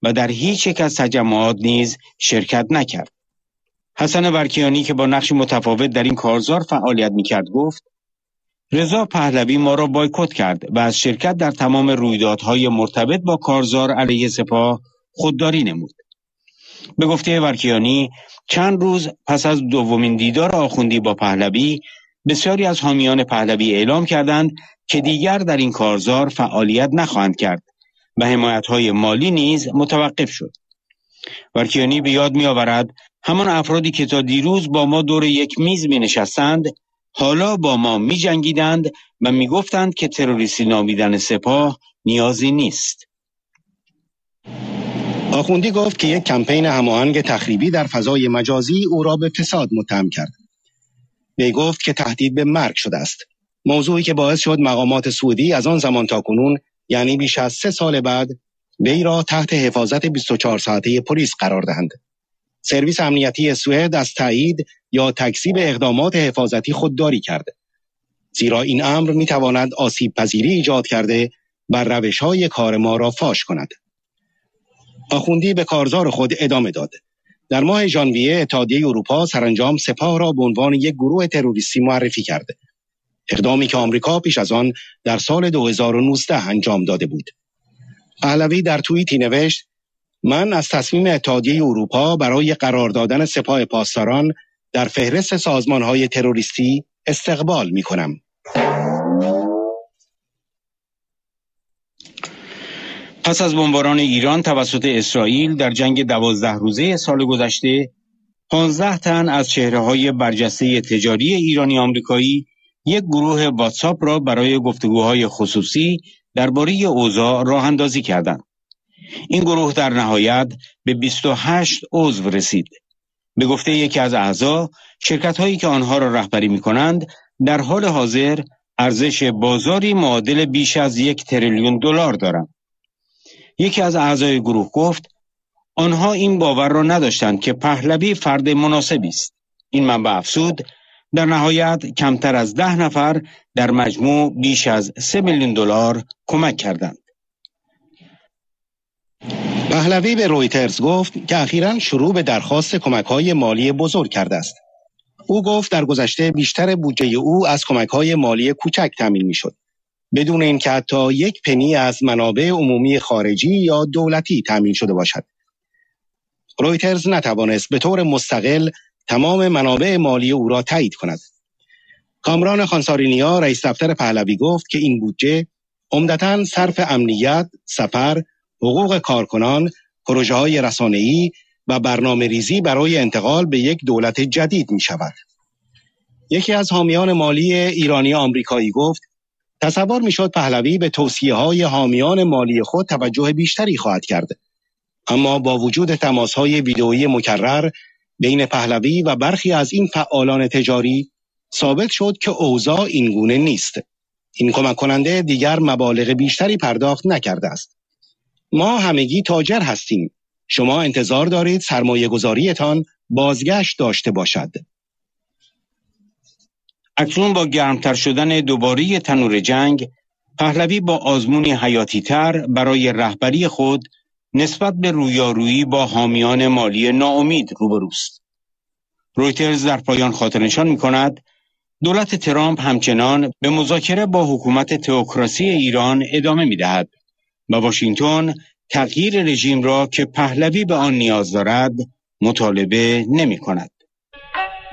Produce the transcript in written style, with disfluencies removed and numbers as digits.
و در هیچ یک از تجمعات نیز شرکت نکرد. حسن ورکیانی که با نقش متفاوت در این کارزار فعالیت می‌کرد گفت: رضا پهلوی ما را بایکوت کرد و از شرکت در تمام رویدادهای مرتبط با کارزار علیه سپاه خودداری نمود. به گفته ورکیانی چند روز پس از دومین دیدار آخوندی با پهلوی، بسیاری از حامیان پهلوی اعلام کردند که دیگر در این کارزار فعالیت نخواهند کرد و حمایت‌های مالی نیز متوقف شد. ورکیانی به یاد می‌آورد همان افرادی که تا دیروز با ما دور یک میز می‌نشستند، حالا با ما می‌جنگیدند و می‌گفتند که تروریستی نامیدن سپاه نیازی نیست. آخوندی گفت که یک کمپین هماهنگ تخریبی در فضای مجازی او را به فساد متهم کرد. وی گفت که تهدید به مرگ شده است. موضوعی که باعث شد مقامات سعودی از آن زمان تا کنون، یعنی بیش از 3 سال بعد، وی را تحت حفاظت 24 ساعته پلیس قرار دهند. سرویس امنیتی سوئد از تایید یا تکذیب اقدامات حفاظتی خودداری کرد، زیرا این امر می‌تواند آسیب پذیری ایجاد کرده و روش‌های کار ما را فاش کند. آخوندی به کارزار خود ادامه داد. در ماه ژانویه اتحادیه اروپا سرانجام سپاه را به عنوان یک گروه تروریستی معرفی کرد، اقدامی که آمریکا پیش از آن در سال 2019 انجام داده بود. پهلوی در توییتی نوشت: من از تصمیم اتحادیه اروپا برای قرار دادن سپاه پاسداران در فهرست سازمان‌های تروریستی استقبال می‌کنم. پس از بمباران ایران توسط اسرائیل در جنگ 12 روزه سال گذشته، 15 تن از چهره‌های برجسته تجاری ایرانی آمریکایی یک گروه واتساپ را برای گفتگوهای خصوصی درباره اوضاع راه اندازی کردند. این گروه در نهایت به 28 عضو رسید. به گفته یکی از اعضا، شرکت‌هایی که آنها را رهبری می‌کنند در حال حاضر ارزش بازاری معادل بیش از 1 تریلیون دلار دارند. یکی از اعضای گروه گفت: آنها این باور را نداشتند که پهلوی فرد مناسبی است. این منبع افزود: در نهایت کمتر از 10 نفر در مجموع بیش از 3 میلیون دلار کمک کردند. پهلوی به رویترز گفت که اخیراً شروع به درخواست کمک‌های مالی بزرگ کرده است. او گفت در گذشته بیشتر بودجه او از کمک‌های مالی کوچک تامین می‌شد، بدون اینکه حتی 1 پنی از منابع عمومی خارجی یا دولتی تامین شده باشد. رویترز نتوانست به طور مستقل تمام منابع مالی او را تایید کند. کامران خانسارینیا رئیس دفتر پهلوی گفت که این بودجه عمدتاً صرف امنیت، سفر، حقوق کارکنان، پروژه‌های رسانه‌ای و برنامه‌ریزی برای انتقال به یک دولت جدید می‌شود. یکی از حامیان مالی ایرانی آمریکایی گفت: تصور می‌شد پهلوی به توصیه‌های حامیان مالی خود توجه بیشتری خواهد کرد، اما با وجود تماس‌های ویدئویی مکرر بین پهلوی و برخی از این فعالان تجاری، ثابت شد که اوضاع این گونه نیست. این کمک کننده دیگر مبالغ بیشتری پرداخت نکرده است. ما همگی تاجر هستیم. شما انتظار دارید سرمایه گذاریتان بازگشت داشته باشد. اکنون با گرمتر شدن دوباره تنور جنگ، پهلوی با آزمونی حیاتی تر برای رهبری خود نسبت به رویارویی با حامیان مالی ناامید روبروست. رویترز در پایان خاطرنشان می‌کند دولت ترامپ همچنان به مذاکره با حکومت تئوکراسی ایران ادامه می‌دهد و واشنگتن تغییر رژیم را که پهلوی به آن نیاز دارد مطالبه نمی‌کند.